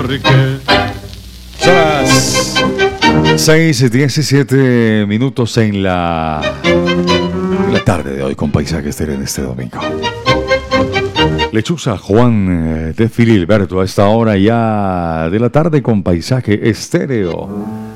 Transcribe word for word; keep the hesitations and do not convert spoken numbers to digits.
Son las seis y diecisiete minutos en la, en la tarde de hoy con Paisaje Estéreo en este domingo. Lechuza Juan de Fililberto a esta hora ya de la tarde con Paisaje Estéreo.